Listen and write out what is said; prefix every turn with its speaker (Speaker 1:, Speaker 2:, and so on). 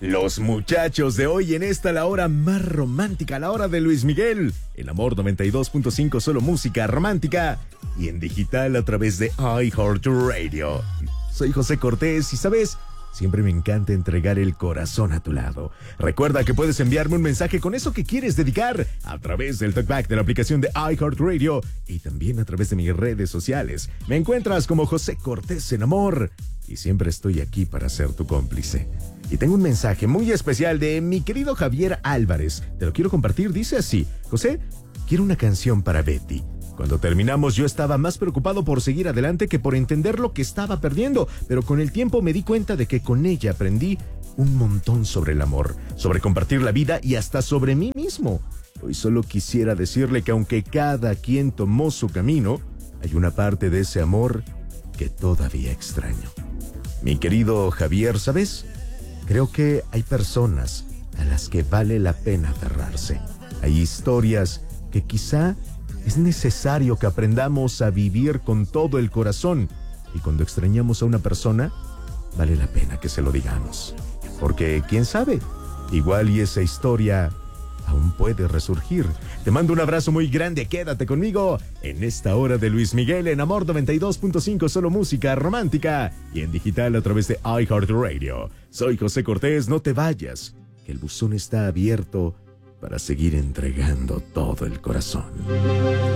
Speaker 1: Los muchachos de hoy en esta la hora más romántica, la hora de Luis Miguel. El Amor 92.5, solo música romántica. Y en digital a través de iHeartRadio. Soy José Cortés y, ¿sabes? Siempre me encanta entregar el corazón a tu lado. Recuerda que puedes enviarme un mensaje con eso que quieres dedicar a través del talkback de la aplicación de iHeartRadio y también a través de mis redes sociales. Me encuentras como José Cortés en Amor y siempre estoy aquí para ser tu cómplice. Y tengo un mensaje muy especial de mi querido Javier Álvarez. Te lo quiero compartir, dice así: José, quiero una canción para Betty. Cuando terminamos yo estaba más preocupado por seguir adelante que por entender lo que estaba perdiendo, pero con el tiempo me di cuenta de que con ella aprendí un montón sobre el amor, sobre compartir la vida y hasta sobre mí mismo. Hoy solo quisiera decirle que aunque cada quien tomó su camino, hay una parte de ese amor que todavía extraño. Mi querido Javier, ¿sabes? Creo que hay personas a las que vale la pena aferrarse. Hay historias que quizá es necesario que aprendamos a vivir con todo el corazón. Y cuando extrañamos a una persona, vale la pena que se lo digamos. Porque, quién sabe, igual y esa historia aún puede resurgir. Te mando un abrazo muy grande, quédate conmigo en esta hora de Luis Miguel en Amor 92.5, solo música romántica y en digital a través de iHeartRadio. Soy José Cortés, no te vayas, que el buzón está abierto para seguir entregando todo el corazón.